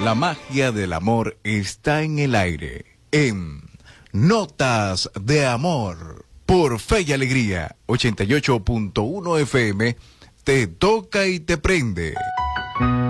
La magia del amor está en el aire. En Notas de Amor, por Fe y Alegría, 88.1 FM, te toca y te prende.